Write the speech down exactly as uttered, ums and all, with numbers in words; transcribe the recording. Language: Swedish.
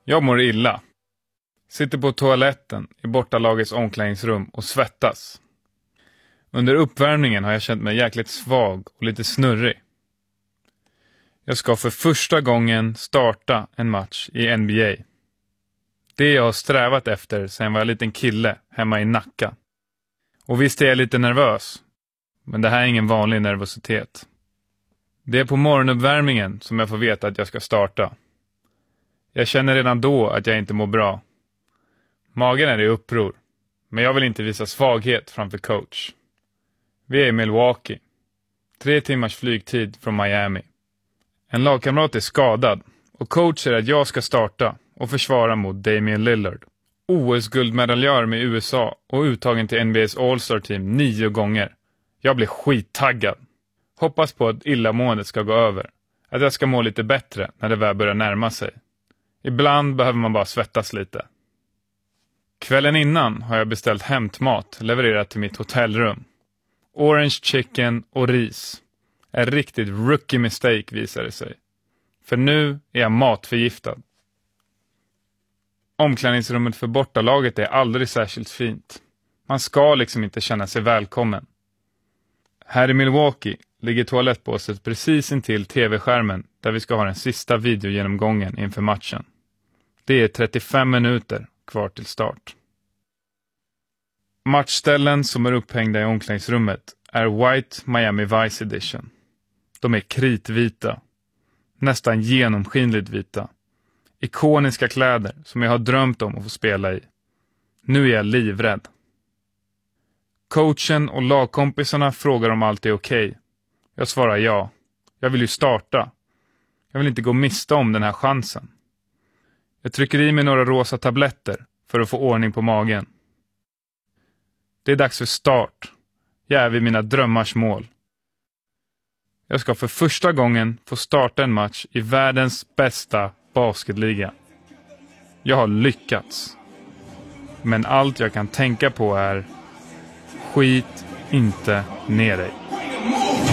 Jag mår illa. Sitter på toaletten i bortalagets omklädningsrum och svettas. Under uppvärmningen har jag känt mig jäkligt svag och lite snurrig. Jag ska för första gången starta en match i N B A. Det jag har strävat efter sedan jag var en liten kille hemma i Nacka. Och visst är jag lite nervös, men det här är ingen vanlig nervositet. Det är på morgonuppvärmningen som jag får veta att jag ska starta. Jag känner redan då att jag inte mår bra. Magen är i uppror, men jag vill inte visa svaghet framför coach. Vi är i Milwaukee. Tre timmars flygtid från Miami. En lagkamrat är skadad och coach säger att jag ska starta och försvara mot Damian Lillard. O S-guldmedaljör med U S A och uttagen till N B A:s All-Star-team nio gånger. Jag blir skittaggad. Hoppas på att illamåendet ska gå över. Att jag ska må lite bättre när det väl börjar närma sig. Ibland behöver man bara svettas lite. Kvällen innan har jag beställt hämtmat levererat till mitt hotellrum. Orange chicken och ris. En riktigt rookie mistake visar det sig. För nu är jag matförgiftad. Omklädningsrummet för bortalaget är aldrig särskilt fint. Man ska liksom inte känna sig välkommen. Här i Milwaukee ligger toalettbåset precis intill tv-skärmen där vi ska ha den sista videogenomgången inför matchen. Det är trettiofem minuter kvar till start. Matchställen som är upphängda i omklädningsrummet är White Miami Vice Edition. De är kritvita. Nästan genomskinligt vita. Ikoniska kläder som jag har drömt om att få spela i. Nu är jag livrädd. Coachen och lagkompisarna frågar om allt är okej. Jag svarar ja. Jag vill ju starta. Jag vill inte gå miste om den här chansen. Jag trycker i mig några rosa tabletter för att få ordning på magen. Det är dags för start. Jag är vid mina drömmars mål. Jag ska för första gången få starta en match i världens bästa basketliga. Jag har lyckats. Men allt jag kan tänka på är: skit inte ner dig.